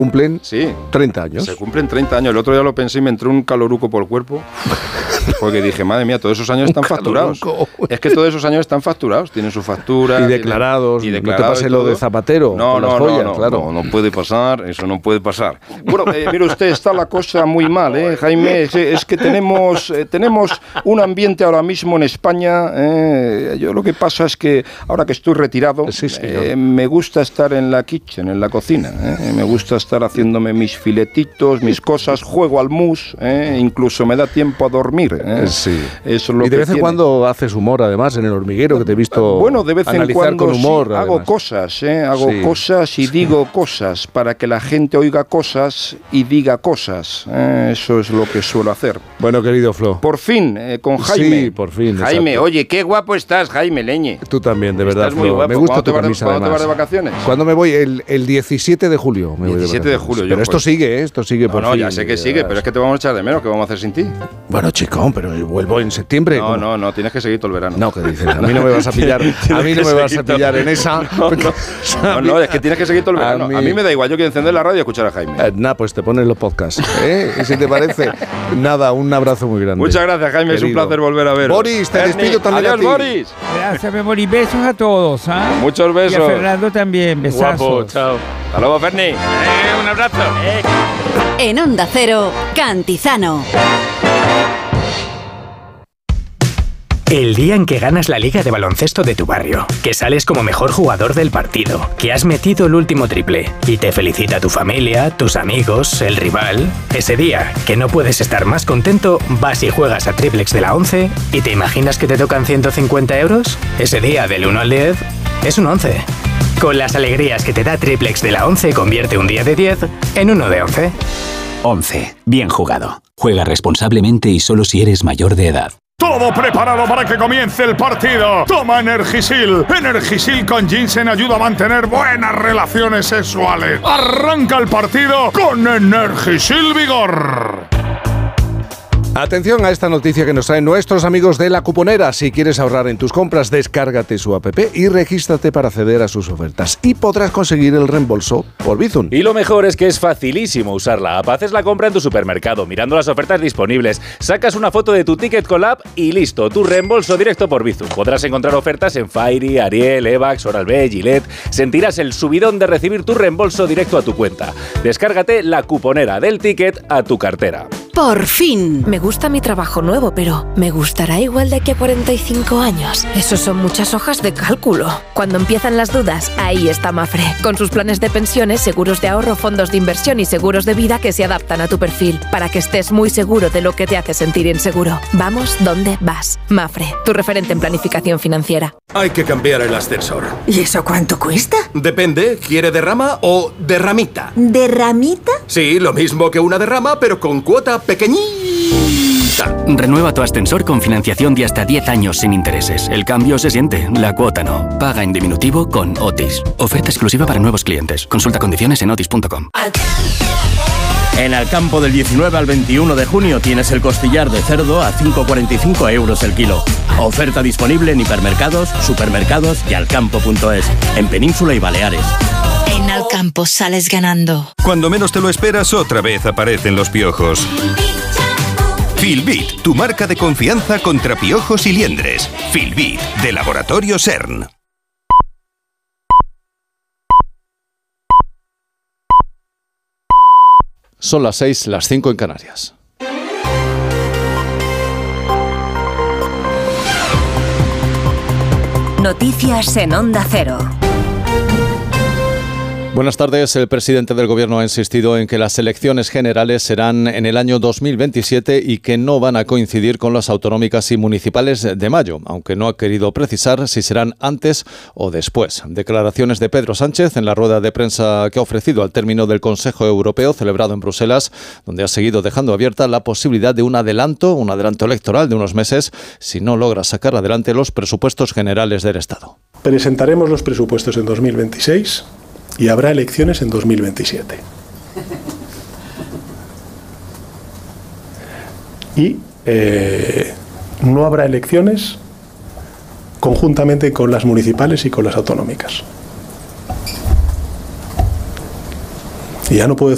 cumplen 30 años. Se cumplen 30 años. El otro día lo pensé y me entró un caloruco por el cuerpo. Porque dije, madre mía, todos esos años están facturados. Es que todos esos años están facturados. Tienen su factura. Y declarados. No te pase lo de Zapatero. No puede pasar. Eso no puede pasar. Bueno, mire usted, está la cosa muy mal, Jaime. Es que tenemos un ambiente ahora mismo en España. Yo lo que pasa es que ahora que estoy retirado, me gusta estar en la kitchen, en la cocina. Me gusta estar haciéndome mis filetitos, mis cosas, juego al mus, incluso me da tiempo a dormir. Sí. Eso es lo y de vez en cuando haces humor, además, en El Hormiguero, que te he visto bueno, de vez en cuando con humor, hago cosas, cosas y digo cosas, para que la gente oiga cosas y diga cosas. Eso es lo que suelo hacer. Bueno, querido Flo. Por fin, con Jaime. Sí, por fin. Jaime, exacto. Oye, qué guapo estás, Jaime Leñe. Tú también, de verdad, estás muy guapo. Me gusta tu camisa, ¿Cuándo te vas además. de vacaciones? ¿Cuándo me voy? El 17 de julio. 17 de julio. Pero esto sigue, esto sigue por fin. No, ya sé que sigue, pero es que te vamos a echar de menos. ¿Qué vamos a hacer sin ti? Bueno, chico, pero vuelvo en septiembre. No, tienes que seguir todo el verano. No, ¿qué dices? A mí no me vas a pillar. A mí no me vas a pillar en esa. No, es que tienes que seguir todo el verano. A mí me da igual, yo quiero encender la radio y escuchar a Jaime. Nada, pues te pones los podcasts. Y si te parece, nada, un abrazo muy grande. Muchas gracias, Jaime, querido. Es un placer volver a veros. Boris, te despido también. Adiós, Boris. Gracias, Boris. Besos a todos. Muchos besos. Y a Fernando también, besazos. Guapo, chao. Hasta luego, Ferni. Un abrazo. En Onda Cero, Cantizano. El día en que ganas la liga de baloncesto de tu barrio, que sales como mejor jugador del partido, que has metido el último triple y te felicita tu familia, tus amigos, el rival. Ese día, que no puedes estar más contento, vas y juegas a Triplex de la 11 y te imaginas que te tocan 150 euros. Ese día, del 1 al 10, es un 11. Con las alegrías que te da Triplex de la 11, convierte un día de 10 en uno de 11. 11. Bien jugado. Juega responsablemente y solo si eres mayor de edad. Todo preparado para que comience el partido. Toma Energisil. Energisil con ginseng ayuda a mantener buenas relaciones sexuales. Arranca el partido con Energisil Vigor. Atención a esta noticia que nos traen nuestros amigos de La Cuponera. Si quieres ahorrar en tus compras, descárgate su app y regístrate para acceder a sus ofertas. Y podrás conseguir el reembolso por Bizum. Y lo mejor es que es facilísimo usar la app. Haces la compra en tu supermercado, mirando las ofertas disponibles. Sacas una foto de tu ticket con la app y listo, tu reembolso directo por Bizum. Podrás encontrar ofertas en Fairy, Ariel, Evax, Oral-B, Gillette. Sentirás el subidón de recibir tu reembolso directo a tu cuenta. Descárgate La Cuponera, del ticket a tu cartera. Por fin. Me gusta mi trabajo nuevo, pero ¿me gustará igual de aquí a 45 años? Eso son muchas hojas de cálculo. Cuando empiezan las dudas, ahí está Mafre. Con sus planes de pensiones, seguros de ahorro, fondos de inversión y seguros de vida que se adaptan a tu perfil, para que estés muy seguro de lo que te hace sentir inseguro. Vamos donde vas. Mafre, tu referente en planificación financiera. Hay que cambiar el ascensor. ¿Y eso cuánto cuesta? Depende, ¿quiere derrama o derramita? ¿Derramita? Sí, lo mismo que una derrama, pero con cuota pequeñita. Renueva tu ascensor con financiación de hasta 10 años sin intereses. El cambio se siente, la cuota no. Paga en diminutivo con Otis. Oferta exclusiva para nuevos clientes. Consulta condiciones en otis.com. En Alcampo del 19 al 21 de junio tienes el costillar de cerdo a 5,45 euros el kilo. Oferta disponible en hipermercados, supermercados y alcampo.es. En Península y Baleares. En Alcampo sales ganando. Cuando menos te lo esperas, otra vez aparecen los piojos. Filbit, tu marca de confianza contra piojos y liendres. Filbit, de Laboratorio CERN. Son las 6, las 5 en Canarias. Noticias en Onda Cero. Buenas tardes. El presidente del Gobierno ha insistido en que las elecciones generales serán en el año 2027 y que no van a coincidir con las autonómicas y municipales de mayo, aunque no ha querido precisar si serán antes o después. Declaraciones de Pedro Sánchez en la rueda de prensa que ha ofrecido al término del Consejo Europeo celebrado en Bruselas, donde ha seguido dejando abierta la posibilidad de un adelanto electoral de unos meses si no logra sacar adelante los presupuestos generales del Estado. Presentaremos los presupuestos en 2026 y habrá elecciones en 2027. Y no habrá elecciones conjuntamente con las municipales y con las autonómicas. Y ya no puedo decir